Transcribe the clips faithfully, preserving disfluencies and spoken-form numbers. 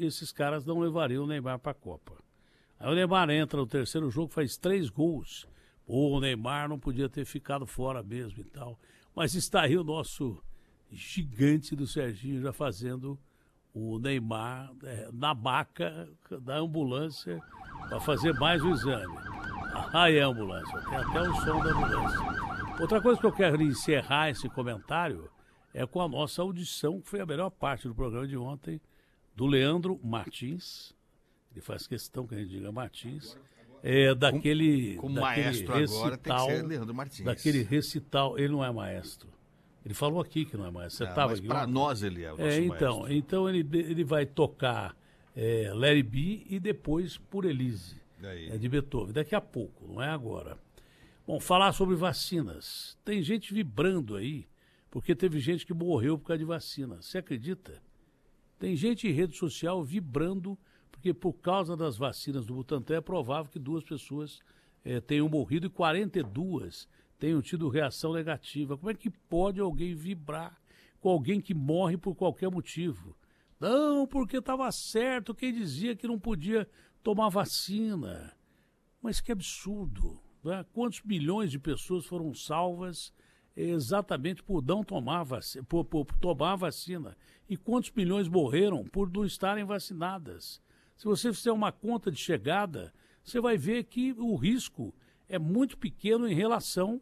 esses caras não levariam o Neymar para a Copa. Aí o Neymar entra no terceiro jogo, faz três gols. Pô, o Neymar não podia ter ficado fora mesmo e tal. Mas está aí o nosso gigante do Serginho já fazendo o Neymar é, na maca da ambulância para fazer mais o exame. Aí a ambulância, tem até o som da ambulância. Outra coisa que eu quero encerrar esse comentário é com a nossa audição, que foi a melhor parte do programa de ontem, do Leandro Martins. Ele faz questão que a gente diga Martins. É, daquele, como daquele maestro recital, agora tem que ser Leandro Martins. Daquele recital, ele não é maestro. Ele falou aqui que não é maestro. Você estava é, aqui. Para nós ele é o nosso é, então, maestro. Então ele, ele vai tocar é, Let It Be e depois Por Elise, é, de Beethoven. Daqui a pouco, não é agora. Bom, falar sobre vacinas. Tem gente vibrando aí, porque teve gente que morreu por causa de vacina. Você acredita? Tem gente em rede social vibrando, porque por causa das vacinas do Butantan é provável que duas pessoas é, tenham morrido e quarenta e duas tenham tido reação negativa. Como é que pode alguém vibrar com alguém que morre por qualquer motivo? Não, porque estava certo quem dizia que não podia tomar vacina. Mas que absurdo, né? Quantos milhões de pessoas foram salvas exatamente por não tomar vacina, por, por tomar vacina? E quantos milhões morreram por não estarem vacinadas? Se você fizer uma conta de chegada, você vai ver que o risco é muito pequeno em relação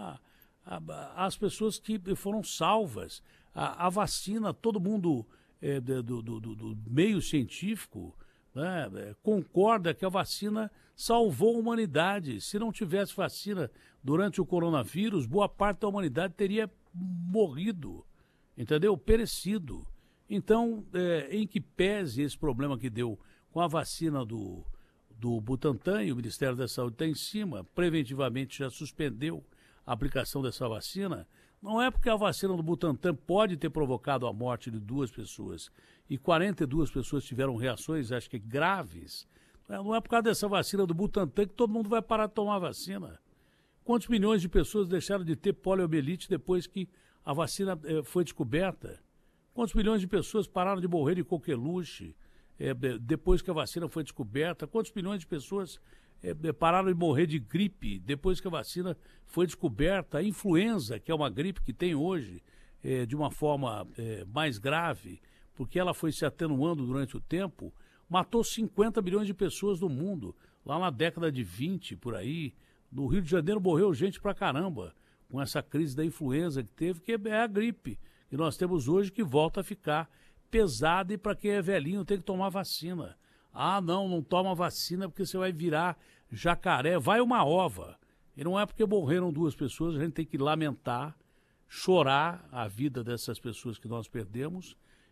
às pessoas que foram salvas. A, a vacina, todo mundo é, do, do, do, do meio científico, né, é, concorda que a vacina salvou a humanidade. Se não tivesse vacina durante o coronavírus, boa parte da humanidade teria morrido, entendeu? Perecido. Então, é, em que pese esse problema que deu com a vacina do, do Butantan, e o Ministério da Saúde está em cima, preventivamente já suspendeu a aplicação dessa vacina, não é porque a vacina do Butantan pode ter provocado a morte de duas pessoas e quarenta e duas pessoas tiveram reações, acho que graves, não é por causa dessa vacina do Butantan que todo mundo vai parar de tomar vacina. Quantos milhões de pessoas deixaram de ter poliomielite depois que a vacina eh, foi descoberta? Quantos milhões de pessoas pararam de morrer de coqueluche é, depois que a vacina foi descoberta? Quantos milhões de pessoas é, pararam de morrer de gripe depois que a vacina foi descoberta? A influenza, que é uma gripe que tem hoje, é, de uma forma é, mais grave, porque ela foi se atenuando durante o tempo, matou cinquenta milhões de pessoas no mundo. Lá na década de vinte, por aí, no Rio de Janeiro morreu gente pra caramba com essa crise da influenza que teve, que é a gripe que nós temos hoje, que volta a ficar pesada, e para quem é velhinho tem que tomar vacina. Ah, não, não toma vacina porque você vai virar jacaré, vai uma ova. E não é porque morreram duas pessoas, a gente tem que lamentar, chorar a vida dessas pessoas que nós perdemos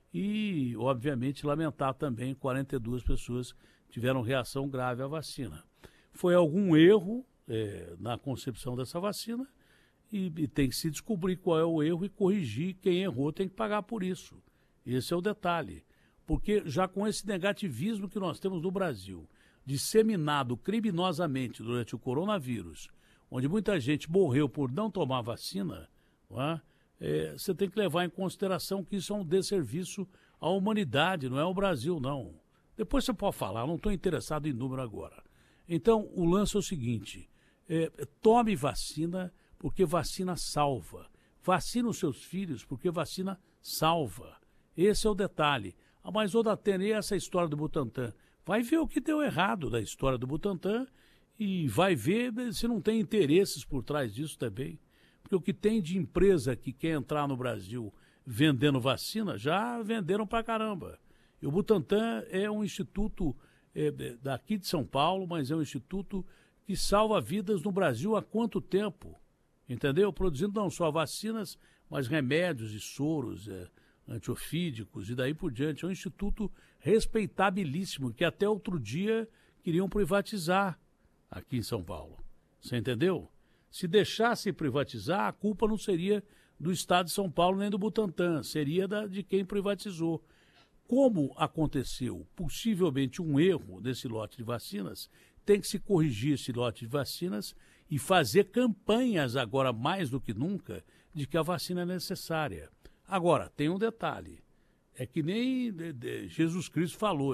e, obviamente, lamentar também quarenta e duas pessoas que tiveram reação grave à vacina. Foi algum erro é, na concepção dessa vacina, E, e tem que se descobrir qual é o erro e corrigir. Quem errou tem que pagar por isso. Esse é o detalhe. Porque já com esse negativismo que nós temos no Brasil, disseminado criminosamente durante o coronavírus, onde muita gente morreu por não tomar vacina, não é? É, você tem que levar em consideração que isso é um desserviço à humanidade, não é o Brasil, não. Depois você pode falar, não estou interessado em número agora. Então, o lance é o seguinte, é, tome vacina, porque vacina salva. Vacina os seus filhos, porque vacina salva. Esse é o detalhe. Ah, mas, ô Datena, e essa história do Butantan? Vai ver o que deu errado da história do Butantan e vai ver se não tem interesses por trás disso também. Porque o que tem de empresa que quer entrar no Brasil vendendo vacina, já venderam pra caramba. E o Butantan é um instituto é, daqui de São Paulo, mas é um instituto que salva vidas no Brasil há quanto tempo? Entendeu? Produzindo não só vacinas, mas remédios e soros é, antiofídicos e daí por diante. É um instituto respeitabilíssimo, que até outro dia queriam privatizar aqui em São Paulo. Você entendeu? Se deixasse privatizar, a culpa não seria do Estado de São Paulo nem do Butantan, seria da, de quem privatizou. Como aconteceu possivelmente um erro desse lote de vacinas, tem que se corrigir esse lote de vacinas e fazer campanhas agora mais do que nunca de que a vacina é necessária. Agora, tem um detalhe, é que nem Jesus Cristo falou,